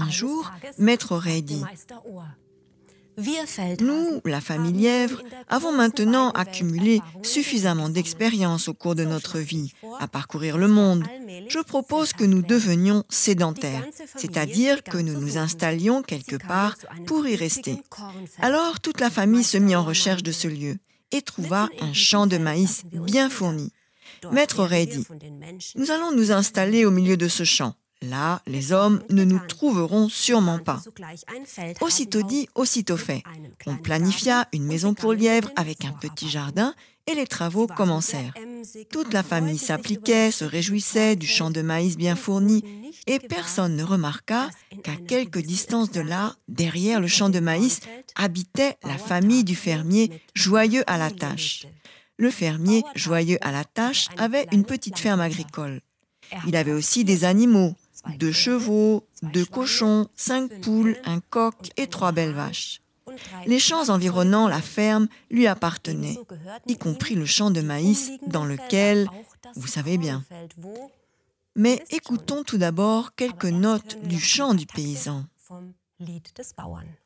Un jour, Maître Oreille dit: Nous, la famille Lièvre, avons maintenant accumulé suffisamment d'expérience au cours de notre vie à parcourir le monde. Je propose que nous devenions sédentaires, c'est-à-dire que nous nous installions quelque part pour y rester. Alors toute la famille se mit en recherche de ce lieu et trouva un champ de maïs bien fourni. Maître Oreille dit: Nous allons nous installer au milieu de ce champ. Là, les hommes ne nous trouveront sûrement pas. Aussitôt dit, aussitôt fait. On planifia une maison pour lièvres avec un petit jardin et les travaux commencèrent. Toute la famille s'appliquait, se réjouissait du champ de maïs bien fourni et personne ne remarqua qu'à quelque distance de là, derrière le champ de maïs, habitait la famille du fermier joyeux à la tâche. Le fermier joyeux à la tâche avait une petite ferme agricole. Il avait aussi des animaux, 2 chevaux, 2 cochons, 5 poules, un coq et 3 belles vaches. Les champs environnant la ferme lui appartenaient, y compris le champ de maïs dans lequel, vous savez bien. Mais écoutons tout d'abord quelques notes du chant du paysan.